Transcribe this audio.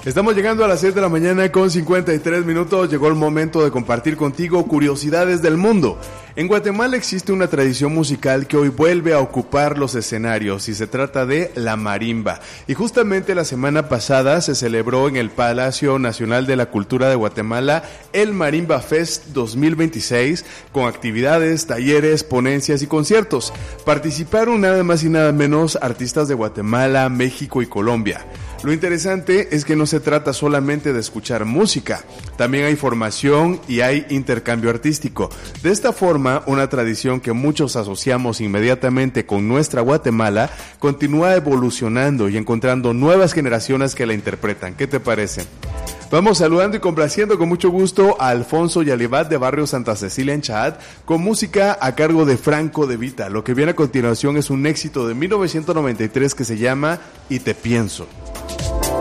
Estamos llegando a las 6 de la mañana con 53 minutos. Llegó el momento de compartir contigo curiosidades del mundo. En Guatemala existe una tradición musical que hoy vuelve a ocupar los escenarios y se trata de la marimba. Y justamente la semana pasada se celebró en el Palacio Nacional de la Cultura de Guatemala el Marimba Fest 2026 con actividades, talleres, ponencias y conciertos. Participaron nada más y nada menos artistas de Guatemala, México y Colombia. Lo interesante es que no se trata solamente de escuchar música, también hay formación y hay intercambio artístico. De esta forma, una tradición que muchos asociamos inmediatamente con nuestra Guatemala continúa evolucionando y encontrando nuevas generaciones que la interpretan. ¿Qué te parece? Vamos saludando y complaciendo con mucho gusto a Alfonso Yalibat de Barrio Santa Cecilia en Chaat con música a cargo de Franco De Vita. Lo que viene a continuación es un éxito de 1993 que se llama Y Te Pienso.